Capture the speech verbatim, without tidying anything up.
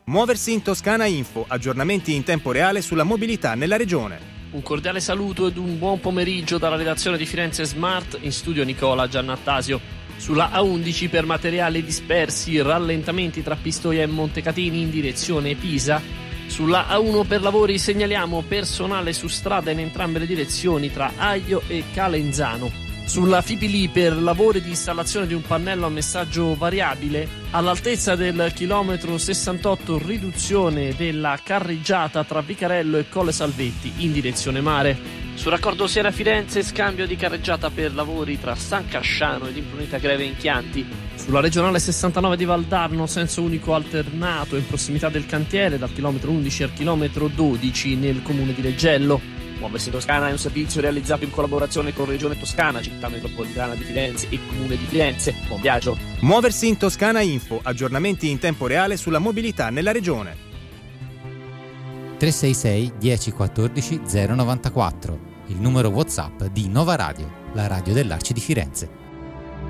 Muoversi in Toscana Info, aggiornamenti in tempo reale sulla mobilità nella regione. Un cordiale saluto ed un buon pomeriggio dalla redazione di Firenze Smart, in studio Nicola Giannattasio. Sulla A undici per materiali dispersi, rallentamenti tra Pistoia e Montecatini in direzione Pisa. Sulla A uno per lavori segnaliamo personale su strada in entrambe le direzioni tra Aglio e Calenzano. Sulla Fipili per lavori di installazione di un pannello a messaggio variabile all'altezza del chilometro sessantotto, riduzione della carreggiata tra Vicarello e Colle Salvetti in direzione mare. Sul raccordo Siena-Firenze, scambio di carreggiata per lavori tra San Casciano ed Imprunita Greve in Chianti. Sulla regionale sessantanove di Valdarno, senso unico alternato in prossimità del cantiere dal chilometro undici al chilometro dodici nel comune di Reggello. Muoversi in Toscana è un servizio realizzato in collaborazione con Regione Toscana, Città Metropolitana di Firenze e Comune di Firenze. Buon viaggio! Muoversi in Toscana Info, aggiornamenti in tempo reale sulla mobilità nella regione. tre sei sei dieci quattordici zero novantaquattro, il numero WhatsApp di Nova Radio, la radio dell'Arci di Firenze.